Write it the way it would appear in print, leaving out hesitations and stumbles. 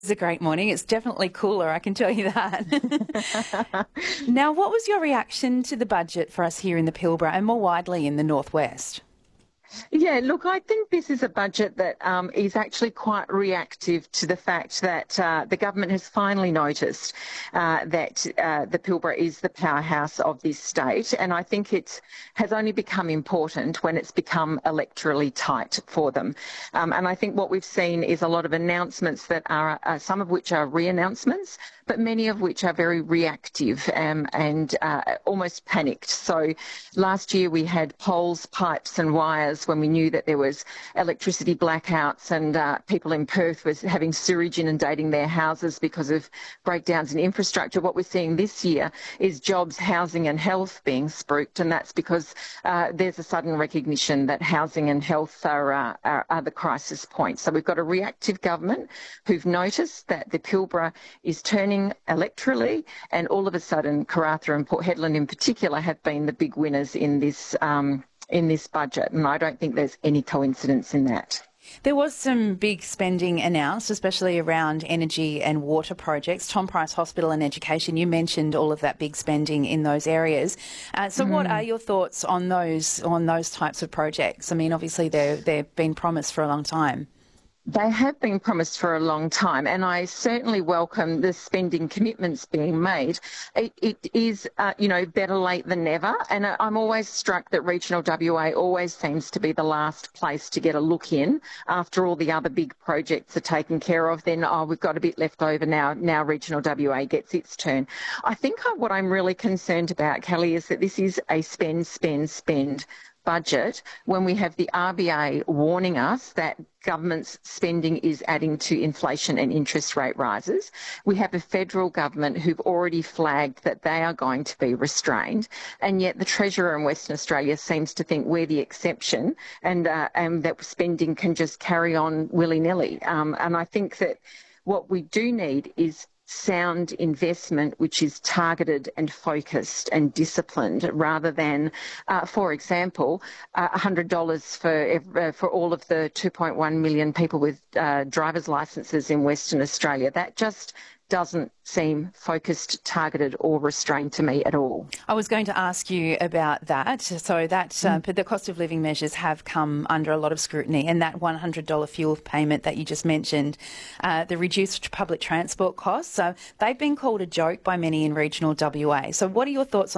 It's a great morning. It's definitely cooler, I can tell you that. Now, what was your reaction to the budget for us here in the Pilbara and more widely in the Northwest? Yeah, look, I think this is a budget that is actually quite reactive to the fact that the government has finally noticed that the Pilbara is the powerhouse of this state, and I think it has only become important when it's become electorally tight for them. And I think what we've seen is a lot of announcements that are, some of which are re-announcements, but many of which are very reactive and almost panicked. So last year we had poles, pipes and wires when we knew that there was electricity blackouts and people in Perth was having sewage inundating their houses because of breakdowns in infrastructure. What we're seeing this year is jobs, housing and health being spruiked, and that's because there's a sudden recognition that housing and health are the crisis points. So we've got a reactive government who've noticed that the Pilbara is turning electorally, and all of a sudden Karratha and Port Hedland in particular have been the big winners in this budget, and I don't think there's any coincidence in that. There was some big spending announced, especially around energy and water projects. Tom Price Hospital and Education, you mentioned all of that big spending in those areas. So what are your thoughts on those types of projects? I mean, obviously they've been promised for a long time. They have been promised for a long time, and I certainly welcome the spending commitments being made. It is, better late than never, and I'm always struck that regional WA always seems to be the last place to get a look in after all the other big projects are taken care of. Then, we've got a bit left over now. Now regional WA gets its turn. I think what I'm really concerned about, Kelly, is that this is a spend budget when we have the RBA warning us that government's spending is adding to inflation and interest rate rises. We have a federal government who've already flagged that they are going to be restrained, and yet the Treasurer in Western Australia seems to think we're the exception and that spending can just carry on willy-nilly. And I think that what we do need is sound investment which is targeted and focused and disciplined, rather than, for example, $100 for all of the 2.1 million people with driver's licences in Western Australia. That just doesn't seem focused, targeted or restrained to me at all. I was going to ask you about that. So that the cost of living measures have come under a lot of scrutiny, and that $100 fuel payment that you just mentioned, the reduced public transport costs, they've been called a joke by many in regional WA. So what are your thoughts on